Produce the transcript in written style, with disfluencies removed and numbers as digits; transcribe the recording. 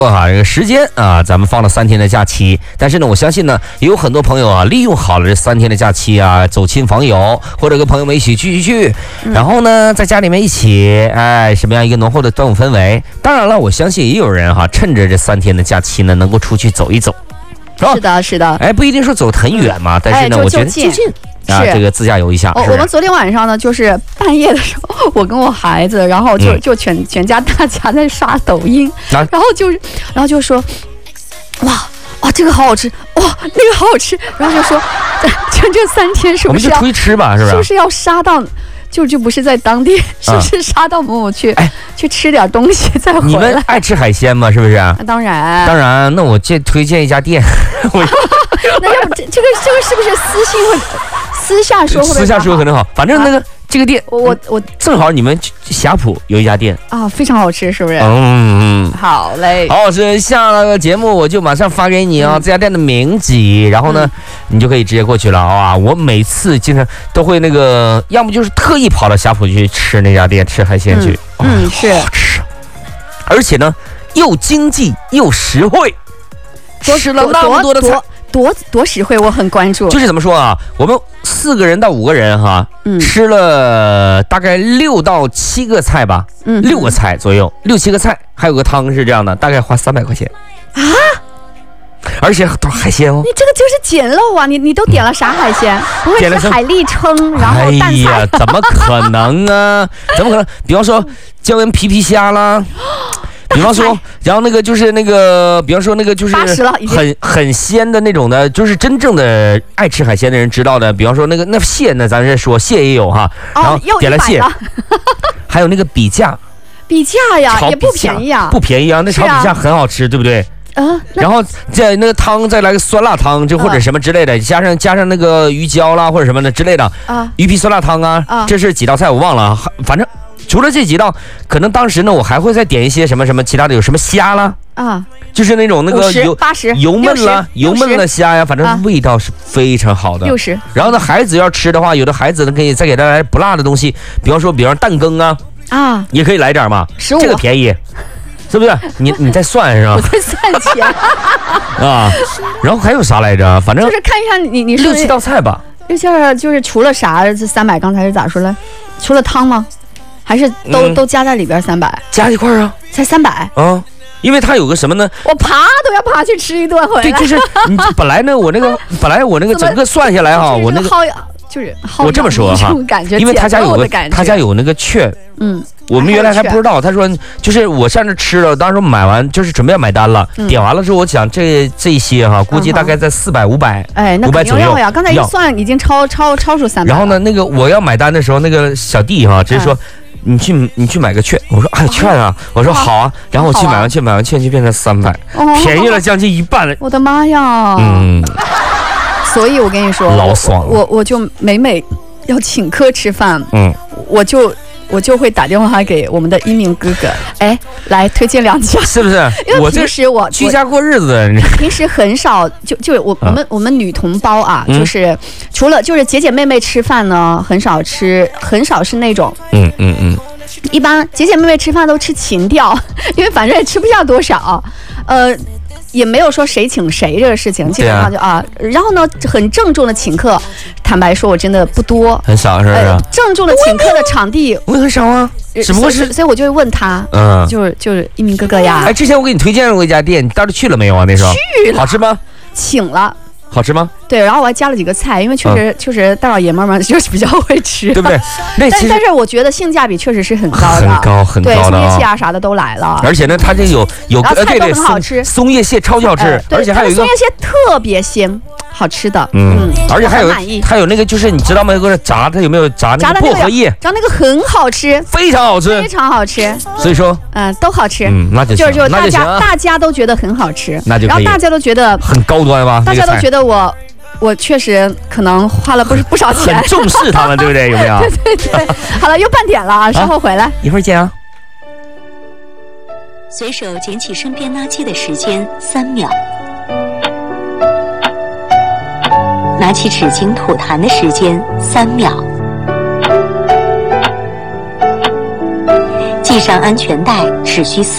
这个时间啊，咱们放了3天的假期，但是呢，我相信呢，也有很多朋友啊，利用好了这3天的假期啊，走亲访友，或者跟朋友们一起聚，然后呢，在家里面一起，什么样一个浓厚的端午氛围？当然了，我相信也有人趁着这3天的假期呢，能够出去走一走， 是的， 不一定说走得很远嘛，但是呢，我觉得就近。这个自驾游一下。 我们昨天晚上呢，就是半夜的时候，我跟我孩子，然后就全家大家在刷抖音，然后就说，哇，这个好好吃，哇，那个好好吃，然后就说，这3天是不是要我们就出去吃吧，是不是？ 是不是要杀到？就不是在当地，是不是杀到某某去去吃点东西再回来？ 你们爱吃海鲜吗？是不是？ 当然。 那我推荐一家店。 那要不这个是不是私下说？ 私下说可能好，反正那个这个店，我正好你们霞浦有一家店啊，非常好吃，是不是？好嘞。 好，下了个节目我就马上发给你啊，这家店的名字，然后呢，你就可以直接过去了啊。我每次经常都会那个，要么就是特意跑到霞浦去吃那家店，吃海鲜去， 是好吃，而且呢又经济又实惠，吃了那么多的菜。 多实惠，我很关注。 就是怎么说啊，我们4个人到5个人吃了大概6到7个菜吧，6个菜左右，6、7个菜，还有个汤是这样的，大概花300块钱啊，而且都是海鲜哦。 你这个就是捡漏啊！你都点了啥海鲜？不会是海蛎蛏，然后蛋菜？ 怎么可能啊？怎么可能？比方说椒盐皮皮虾啦。比方说，然后那个就是那个，比方说那个就是很鲜的那种的，就是真正的爱吃海鲜的人知道的。比方说那蟹呢，咱是说蟹也有哈，然后点了蟹，还有那个比价呀，也不便宜啊， 不便宜啊，那炒比价很好吃，对不对？然后在那个汤再来个酸辣汤，就或者什么之类的，加上那个鱼胶啦或者什么的之类的鱼皮酸辣汤啊，这是几道菜我忘了，反正。除了这几道，可能当时呢，我还会再点一些什么其他的，有什么虾啦就是那种那个油焖的虾呀，反正味道是非常好的。 60。 然后呢，孩子要吃的话，有的孩子呢可以再给他来不辣的东西，比方蛋羹也可以来点嘛，15，这个便宜，是不是？你在算是吧？ 我在算钱然后还有啥来着？反正就是看一下你 6、7道菜吧。 就是除了啥，300，刚才是咋说来？除了汤吗？还是都加在里边300， 加一块才300 因为它有个什么呢？ 我都要爬去吃一顿回来。 对，就是本来我那个整个算下来我那个就是我这么说因为他家有那个券，我们原来还不知道。他说就是我上这吃了，当时买完就是准备要买单了，点完了之后，我想这些估计大概在400、500， 那 500左右呀。刚才一算已经超出300。 然后呢，那个我要买单的时候，那个小弟直接说。你去买个券，我说券啊，我说好啊，然后我去买完券就变成300，便宜了将近1半了。 我的妈呀！所以我跟你说， 老爽了。 我就每要请客吃饭，我就会打电话给我们的一鸣哥哥，来推荐2家， 是不是？ 因为平时我居家过日子的人， 平时很少就我们女同胞就是除了就是姐妹妹吃饭呢，很少是那种一般姐妹吃饭都吃情调，因为反正也吃不下多少，也没有说谁请谁这个事情，基本上就然后呢，很郑重的请客，坦白说，我真的不多， 很少是不是？ 郑重的请客的场地我也很少啊，只不过是， 所以我就会问他，就是一鸣哥哥呀。 之前我给你推荐过一家店，你到底去了没有啊？那时候去了， 好吃吗？ 请了。 好吃吗？ 对，然后我还加了几个菜，因为确实大老爷们们就是比较会吃， 对不对？但是我觉得性价比确实是很高的， 很高的， 对，松叶蟹啥的都来了， 而且呢，它这有菜都很好吃， 松叶蟹超级好吃，而且还有一个松叶蟹特别鲜。好吃的， 而且还有那个就是你知道吗？那个炸，它有没有炸那个薄荷叶？ 炸那个很好吃， 非常好吃， 非常好吃。 所以说， 都好吃， 那就行， 就是大家都觉得很好吃， 那就可以， 然后大家都觉得很高端吧？ 大家都觉得我确实可能花了不少钱， 很重视他们，对不对？有没有？ 对。好了，又半点了，稍后回来， 一会儿见啊。 随手捡起身边垃圾的时间3秒。拿起纸巾吐痰的时间3秒，系上安全带只需4